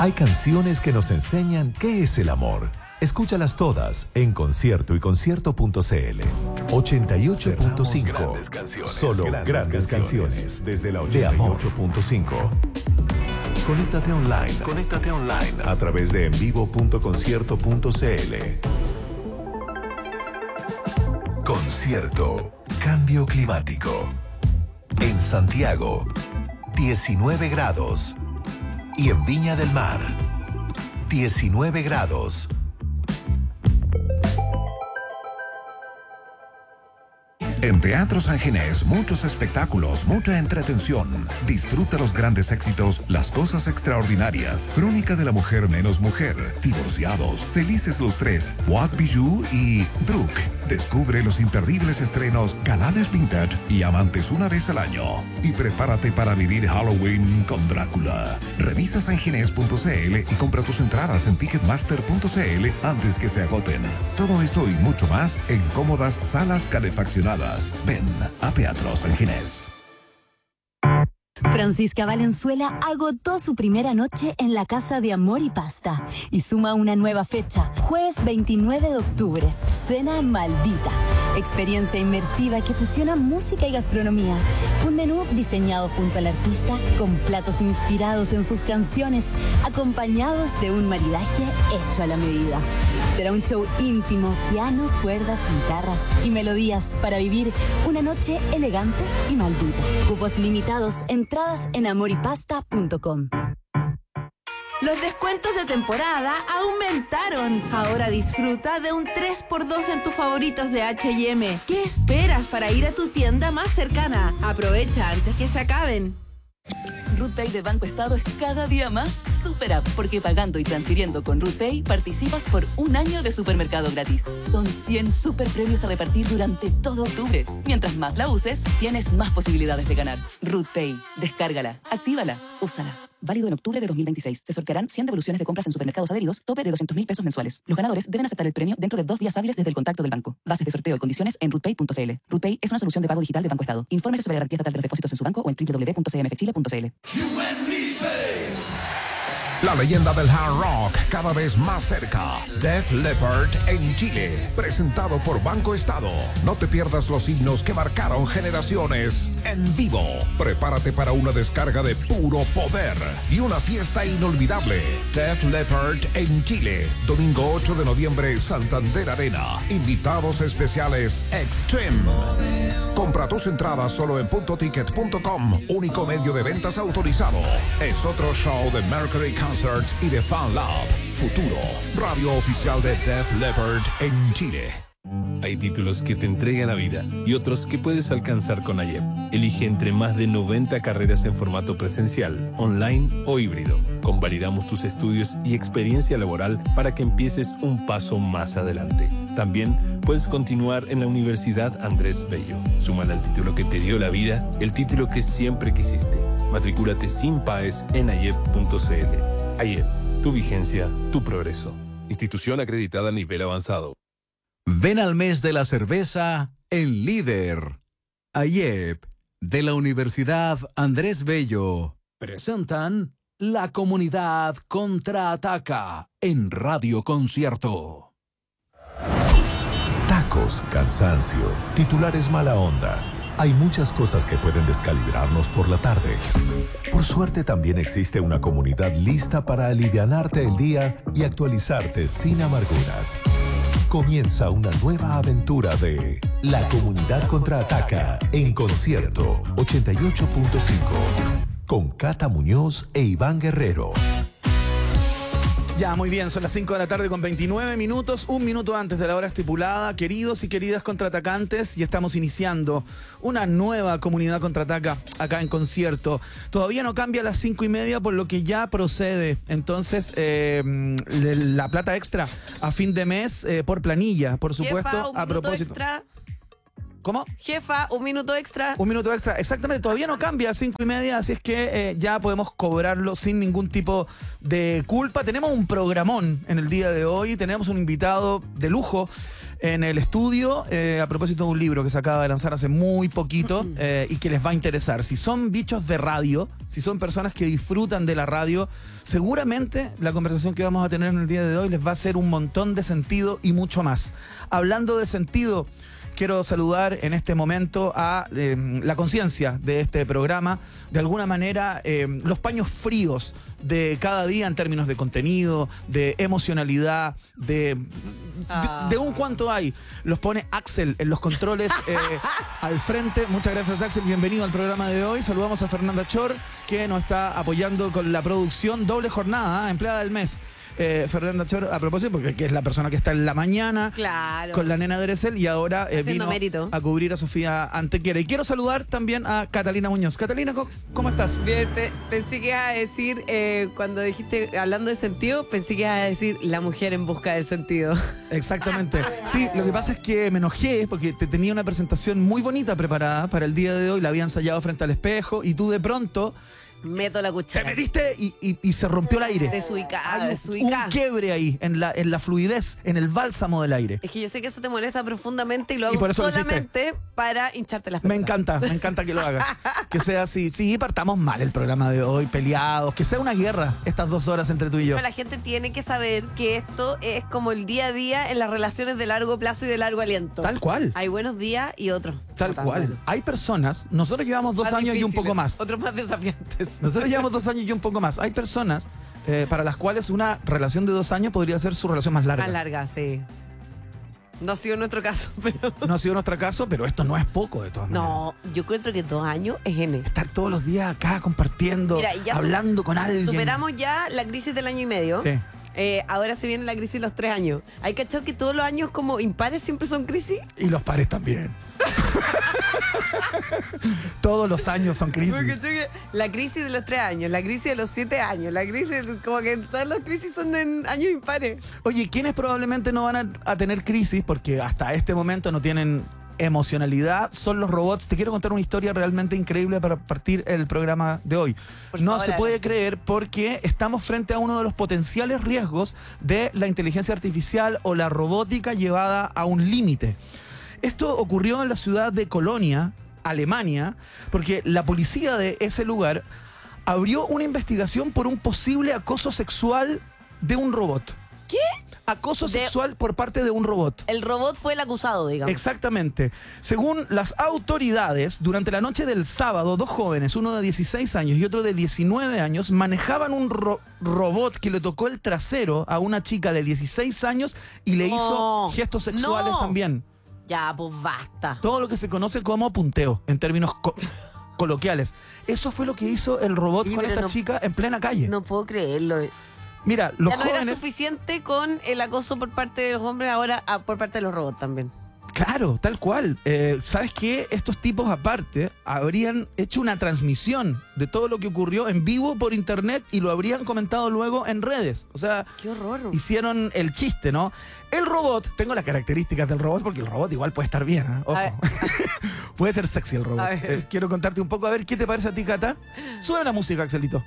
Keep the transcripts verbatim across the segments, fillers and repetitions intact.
Hay canciones que nos enseñan qué es el amor. Escúchalas todas en Concierto y Concierto punto c l. ochenta y ocho punto cinco. Solo grandes, grandes canciones. canciones desde la ochenta y ocho punto cinco. Conéctate online. Conéctate online a través de envivo punto concierto punto c l. Concierto. Cambio climático. En Santiago, diecinueve grados. Y en Viña del Mar, diecinueve grados. En Teatro San Ginés, muchos espectáculos, mucha entretención. Disfruta los grandes éxitos, las cosas extraordinarias. Crónica de la mujer menos mujer. Divorciados, Felices los tres. What Bijou y Druk. Descubre los imperdibles estrenos Galanes Vintage y Amantes una vez al año. Y prepárate para vivir Halloween con Drácula. Revisa sanginés punto c l y compra tus entradas en ticketmaster punto c l antes que se agoten. Todo esto y mucho más en cómodas salas calefaccionadas. Ven a Teatro San Ginés. Francisca Valenzuela agotó su primera noche en la Casa de Amor y Pasta y suma una nueva fecha, jueves veintinueve de octubre, Cena Maldita. Experiencia inmersiva que fusiona música y gastronomía. Un menú diseñado junto al artista con platos inspirados en sus canciones, acompañados de un maridaje hecho a la medida. Será un show íntimo, piano, cuerdas, guitarras y melodías para vivir una noche elegante y maldita. Cupos limitados, entradas en amor y pasta punto com. Los descuentos de temporada aumentaron. Ahora disfruta de un tres por dos en tus favoritos de H y M. ¿Qué esperas para ir a tu tienda más cercana? Aprovecha antes que se acaben. RootPay de Banco Estado es cada día más super app, porque pagando y transfiriendo con RootPay participas por un año de supermercado gratis. Son cien super premios a repartir durante todo octubre. Mientras más la uses, tienes más posibilidades de ganar. RootPay, descárgala, actívala, úsala. Válido en octubre de dos mil veintiséis. Se sortearán cien devoluciones de compras en supermercados adheridos, tope de doscientos mil pesos mensuales. Los ganadores deben aceptar el premio dentro de dos días hábiles desde el contacto del banco. Bases de sorteo y condiciones en rootpay punto c l. RootPay es una solución de pago digital de Banco Estado. Infórmese sobre la garantía estatal de los depósitos en su banco o en doble u doble u doble u punto c m f chile punto c l. La leyenda del hard rock cada vez más cerca. Def Leppard en Chile, presentado por Banco Estado. No te pierdas los himnos que marcaron generaciones en vivo. Prepárate para una descarga de puro poder y una fiesta inolvidable. Def Leppard en Chile, domingo ocho de noviembre, Santander Arena. Invitados especiales Extreme. Compra tus entradas solo en punto ticket punto com, único medio de ventas autorizado. Es otro show de Mercury Concerts y de Fan Lab. Futuro, radio oficial de Def Leppard en Chile. Hay títulos que te entregan la vida y otros que puedes alcanzar con Ayep. Elige entre más de noventa carreras en formato presencial, online o híbrido. Convalidamos tus estudios y experiencia laboral para que empieces un paso más adelante. También puedes continuar en la Universidad Andrés Bello. Súmale al título que te dio la vida, el título que siempre quisiste. Matricúlate sin PAES en ayep punto c l. Ayep, tu vigencia, tu progreso. Institución acreditada a nivel avanzado. Ven al mes de la cerveza en Líder. Ayep, de la Universidad Andrés Bello, presentan La Comunidad Contraataca en Radio Concierto. Tacos, cansancio, titulares mala onda. Hay muchas cosas que pueden descalibrarnos por la tarde. Por suerte también existe una comunidad lista para alivianarte el día y actualizarte sin amarguras. Comienza una nueva aventura de La Comunidad Contraataca en Concierto ochenta y ocho punto cinco con Cata Muñoz e Iván Guerrero. Ya, muy bien, son las cinco de la tarde con veintinueve minutos, un minuto antes de la hora estipulada. Queridos y queridas contraatacantes, y estamos iniciando una nueva Comunidad Contraataca acá en Concierto. Todavía no cambia a las cinco y media, por lo que ya procede. Entonces, eh, la plata extra a fin de mes eh, por planilla, por supuesto. Jefa, un a minuto propósito. Extra. ¿Cómo? Jefa, un minuto extra. Un minuto extra, exactamente, todavía no cambia a cinco y media, así es que eh, ya podemos cobrarlo sin ningún tipo de culpa. Tenemos un programón en el día de hoy, tenemos un invitado de lujo. en el estudio eh, a propósito de un libro que se acaba de lanzar hace muy poquito eh, y que les va a interesar. Si son bichos de radio, si son personas que disfrutan de la radio, seguramente la conversación que vamos a tener en el día de hoy les va a hacer un montón de sentido y mucho más. Hablando de sentido, quiero saludar en este momento a eh, la conciencia de este programa, de alguna manera eh, los paños fríos de cada día en términos de contenido, de emocionalidad, de, Ah. de, de un cuanto hay. Los pone Axel en los controles eh, al frente. Muchas gracias, Axel. Bienvenido al programa de hoy. Saludamos a Fernanda Chor, que nos está apoyando con la producción. Doble jornada, ¿eh? Empleada del mes. Eh, Fernanda Chor, a propósito, porque que es la persona que está en la mañana Claro. con la nena Dresel y ahora eh, Haciendo vino mérito. a cubrir a Sofía Antequera. Y quiero saludar también a Catalina Muñoz. Catalina, ¿cómo, cómo estás? Bien, pe- pensé que ibas a decir, eh, cuando dijiste, hablando de sentido, pensé que ibas a decir la mujer en busca del sentido. Exactamente. Sí, lo que pasa es que me enojé porque te tenía una presentación muy bonita preparada para el día de hoy. La había ensayado frente al espejo y tú de pronto Meto la te cuchara. metiste y, y- y se rompió el aire. Desubicada, Hay un- desubicada. un quiebre ahí en la, en la fluidez, en el bálsamo del aire. Es que yo sé que eso te molesta profundamente y lo Y hago por eso lo hiciste. solamente para hincharte las Me pelotas. encanta, me encanta que lo hagas. Que sea así. Sí, partamos mal el programa de hoy, peleados. Que sea una guerra estas dos horas entre tú y yo. Pero la gente tiene que saber que esto es como el día a día en las relaciones de largo plazo y de largo aliento. Tal cual. Hay buenos días y otros. Tal no tan cual. buenos. Hay personas, nosotros llevamos dos Más años y un difíciles, poco más. Otros más desafiantes. Nosotros llevamos dos años y un poco más. Hay personas eh, para las cuales una relación de dos años podría ser su relación más larga. Más larga, sí. No ha sido nuestro caso, pero... No ha sido nuestro caso, pero esto no es poco de todas maneras. No, yo creo que dos años es N. Estar todos los días acá compartiendo, Mira, y ya su- hablando con alguien. Superamos ya la crisis del año y medio. Sí. Eh, ahora se viene la crisis de los tres años. ¿Hay cachado que todos los años como impares siempre son crisis? Y los pares también. Todos los años son crisis. Porque yo que- la crisis de los tres años, la crisis de los siete años, la crisis, como que todas las crisis son en años impares. Oye, ¿quiénes probablemente no van a, a tener crisis porque hasta este momento no tienen emocionalidad? Son los robots. Te quiero contar una historia realmente increíble para partir el programa de hoy. Por No favor, se puede adelante. creer porque estamos frente a uno de los potenciales riesgos de la inteligencia artificial o la robótica llevada a un límite. Esto ocurrió en la ciudad de Colonia, Alemania, porque la policía de ese lugar abrió una investigación por un posible acoso sexual de un robot. ¿Qué? Acoso De- sexual por parte de un robot. El robot fue el acusado, digamos. Exactamente. Según las autoridades, durante la noche del sábado, dos jóvenes, uno de dieciséis años y otro de diecinueve años, manejaban un ro- robot que le tocó el trasero a una chica de dieciséis años y le No. hizo gestos sexuales No. también. Ya, pues basta. Todo lo que se conoce como punteo, en términos co- coloquiales. Eso fue lo que hizo el robot Oye, con pero esta no- chica en plena calle. No puedo creerlo. Mira, los ya no era jóvenes... suficiente con el acoso por parte de los hombres, ahora ah, por parte de los robots también. Claro, tal cual. Eh, ¿Sabes qué? Estos tipos aparte habrían hecho una transmisión de todo lo que ocurrió en vivo por internet y lo habrían comentado luego en redes. O sea, Qué horror. hicieron el chiste, ¿no? El robot, tengo las características del robot porque el robot igual puede estar bien, ¿eh? Ojo. A ver. Puede ser sexy el robot. A ver. Eh, quiero contarte un poco, a ver, ¿qué te parece a ti, Cata? Sube la música, Axelito.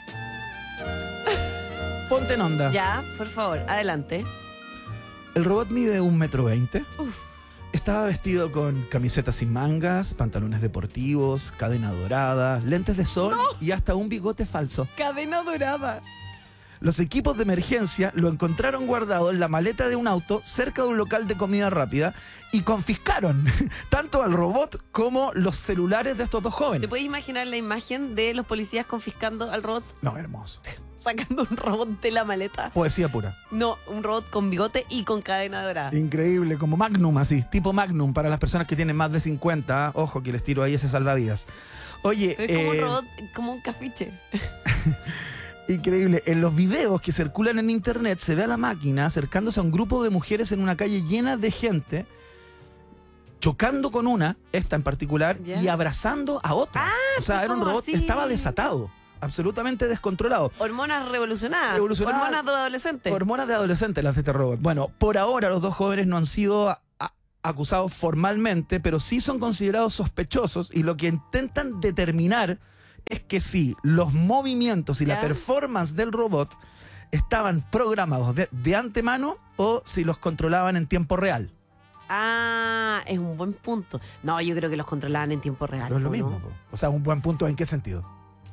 Ponte en onda. Ya, por favor, adelante. El robot mide un metro veinte. Uf. Estaba vestido con camisetas sin mangas, pantalones deportivos, cadena dorada, lentes de sol y hasta un bigote falso. Cadena dorada. Los equipos de emergencia lo encontraron guardado en la maleta de un auto cerca de un local de comida rápida y confiscaron tanto al robot como los celulares de estos dos ¿Te jóvenes. puedes imaginar la imagen de los policías confiscando al robot? No, hermoso. Sacando un robot de la maleta. Poesía pura. No, un robot con bigote y con cadena dorada. Increíble, como Magnum así, tipo Magnum para las personas que tienen más de cincuenta. ¿eh? Ojo que les tiro ahí ese salvavidas. Oye, Es como un eh, robot, como un cafiche. increíble. En los videos que circulan en internet se ve a la máquina acercándose a un grupo de mujeres en una calle llena de gente, chocando con una, esta en particular, Ya. y abrazando a otra. o sea, pues, era un ¿cómo robot, así? estaba desatado, absolutamente descontrolado. Hormonas revolucionadas. Revolucionadas. Hormonas de adolescente. Hormonas de adolescente las de este robot. Bueno, por ahora los dos jóvenes no han sido a- a- acusados formalmente, pero sí son considerados sospechosos y lo que intentan determinar es que sí, los movimientos y la ¿Ya? performance del robot estaban programados de, de antemano o si los controlaban en tiempo real. Ah, es un buen punto. No, yo creo que los controlaban en tiempo real. No es lo ¿no? mismo. Po. O sea, un buen punto, ¿en qué sentido?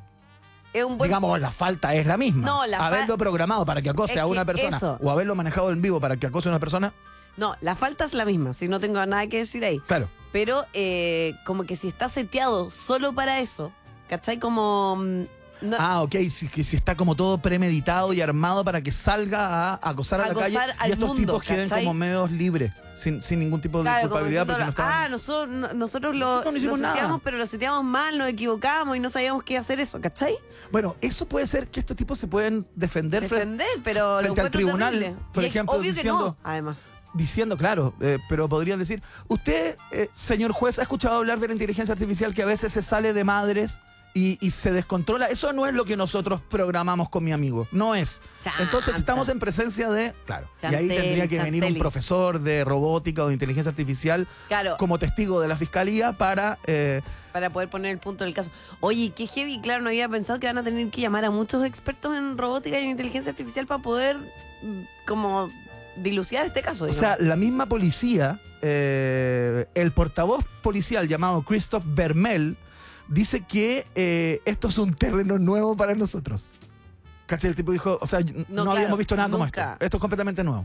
Es un buen Digamos, la falta es la misma. No, la fa- haberlo programado para que acose Es a una que persona eso. o haberlo manejado en vivo para que acose a una persona. No, la falta es la misma, si no tengo nada que decir ahí. Claro. Pero eh, como que si está seteado solo para eso, ¿cachai? Como... mm, no- Ah, ok, si, que si está como todo premeditado y armado para que salga a acosar a, la Acosar calle al y estos mundo, tipos queden ¿cachai? como medios libres, sin, sin ningún tipo de Claro, como culpabilidad diciendo, porque no estaban... ah, nosotros, no- nosotros lo, Nosotros no hicimos lo nada. seteamos, pero lo seteamos mal, nos equivocamos y no sabíamos qué hacer eso, ¿cachai? Bueno, eso puede ser que estos tipos se pueden defender, fre- Defender, pero lo frente al encuentro tribunal, terrible. por Y es ejemplo, obvio diciendo- que no, además. diciendo, claro, eh, pero podrían decir, usted, eh, señor juez, ¿ha escuchado hablar de la inteligencia artificial que a veces se sale de madres y, y se descontrola? Eso no es lo que nosotros programamos con mi amigo, no es. Chanta. Entonces estamos en presencia de, claro, y ahí Chantelli, tendría que venir un Chantelli. profesor de robótica o de inteligencia artificial Claro. como testigo de la fiscalía para... eh, Para poder poner el punto del caso. Oye, qué heavy, claro, no había pensado que van a tener que llamar a muchos expertos en robótica y en inteligencia artificial para poder mm, como dilucidar este caso. O digamos. sea, la misma policía, eh, el portavoz policial llamado Christoph Vermel, dice que eh, esto es un terreno nuevo para nosotros. ¿Cachai? El tipo dijo, o sea, no, claro, habíamos visto nada como nunca. esto. Esto es completamente nuevo.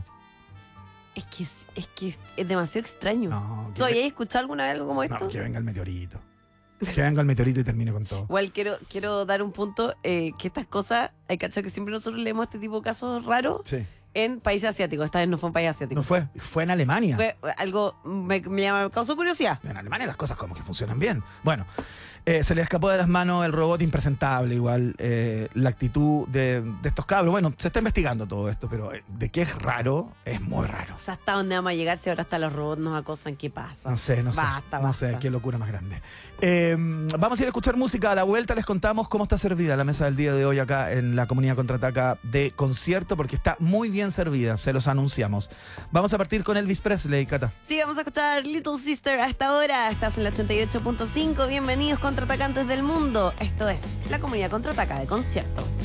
Es que es, es que es demasiado extraño. No, que, ¿Tú habías escuchado alguna vez algo como esto? no, que venga el meteorito. Que venga el meteorito y termine con todo. Igual quiero, quiero dar un punto, eh, que estas cosas, hay que que siempre nosotros leemos este tipo de casos raros Sí. en países asiáticos. Esta vez no fue un país asiático. No fue, fue en Alemania. Fue algo, me, me, llama- causó curiosidad. En Alemania las cosas como que funcionan bien. Bueno, eh, se le escapó de las manos el robot impresentable, igual eh, la actitud de, de estos cabros. Bueno, se está investigando todo esto, pero eh, de que es raro, es muy raro. O sea, ¿hasta dónde vamos a llegar si ahora hasta los robots nos acosan? ¿Qué pasa? No sé, no sé. Basta, no basta. sé, qué locura más grande. Eh, vamos a ir a escuchar música. A la vuelta les contamos cómo está servida la mesa del día de hoy acá en la Comunidad Contraataca de concierto, porque está muy bien servida, se los anunciamos. Vamos a partir con Elvis Presley, Cata. Sí, vamos a escuchar Little Sister a esta hora. Estás en la ochenta y ocho punto cinco. Bienvenidos contraatacantes del mundo. Esto es la Comunidad Contraataca de concierto.